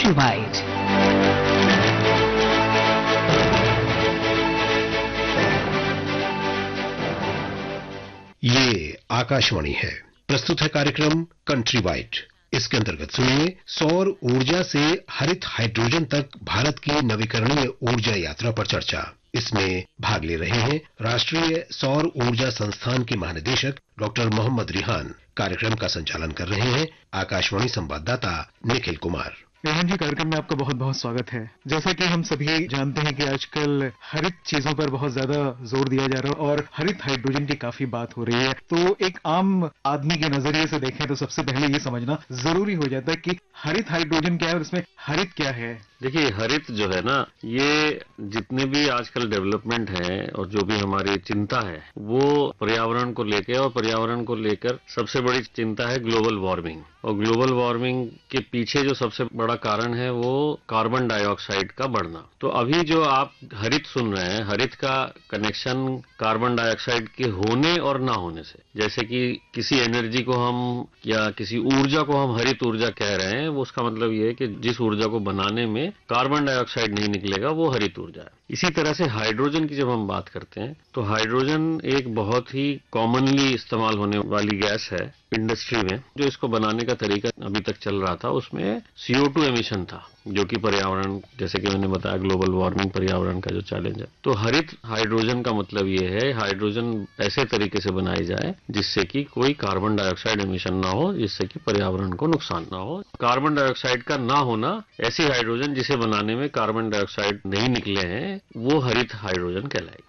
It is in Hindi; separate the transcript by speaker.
Speaker 1: Countrywide.
Speaker 2: ये आकाशवाणी है। प्रस्तुत है कार्यक्रम कंट्री वाइड। इसके अंतर्गत सुनिए सौर ऊर्जा से हरित हाइड्रोजन तक भारत की नवीकरणीय ऊर्जा यात्रा पर चर्चा। इसमें भाग ले रहे हैं राष्ट्रीय सौर ऊर्जा संस्थान के महानिदेशक डॉक्टर मोहम्मद रिहान। कार्यक्रम का संचालन कर रहे हैं आकाशवाणी संवाददाता निखिल कुमार।
Speaker 3: रेहान जी, कार्यक्रम में आपका बहुत बहुत स्वागत है। जैसा कि हम सभी जानते हैं कि आजकल हरित चीजों पर बहुत ज्यादा जोर दिया जा रहा है और हरित हाइड्रोजन की काफी बात हो रही है। तो एक आम आदमी के नजरिए से देखें तो सबसे पहले ये समझना जरूरी हो जाता है कि हरित हाइड्रोजन क्या है और इसमें हरित क्या है।
Speaker 4: देखिए, हरित जो है ना, ये जितने भी आजकल डेवलपमेंट है और जो भी हमारी चिंता है वो पर्यावरण को लेकर, और पर्यावरण को लेकर सबसे बड़ी चिंता है ग्लोबल वार्मिंग। और ग्लोबल वार्मिंग के पीछे जो सबसे बड़ा कारण है वो कार्बन डाइऑक्साइड का बढ़ना। तो अभी जो आप हरित सुन रहे हैं, हरित का कनेक्शन कार्बन डाइऑक्साइड के होने और ना होने से। जैसे कि किसी एनर्जी को हम या किसी ऊर्जा को हम हरित ऊर्जा कह रहे हैं, वो उसका मतलब ये है कि जिस ऊर्जा को बनाने में कार्बन डाइऑक्साइड नहीं निकलेगा वो हरित ऊर्जा है। इसी तरह से हाइड्रोजन की जब हम बात करते हैं तो हाइड्रोजन एक बहुत ही कॉमनली इस्तेमाल होने वाली गैस है इंडस्ट्री में। जो इसको बनाने का तरीका अभी तक चल रहा था उसमें CO2 एमिशन था, जो कि पर्यावरण, जैसे कि मैंने बताया, ग्लोबल वार्मिंग पर्यावरण का जो चैलेंज है। तो हरित हाइड्रोजन का मतलब ये है हाइड्रोजन ऐसे तरीके से बनाई जाए जिससे कि कोई कार्बन डाइऑक्साइड एमिशन ना हो, जिससे कि पर्यावरण को नुकसान ना हो। कार्बन डाइऑक्साइड का ना होना, ऐसी हाइड्रोजन जिसे बनाने में कार्बन डाइऑक्साइड नहीं निकले हैं, वो हरित हाइड्रोजन कहलाएगी।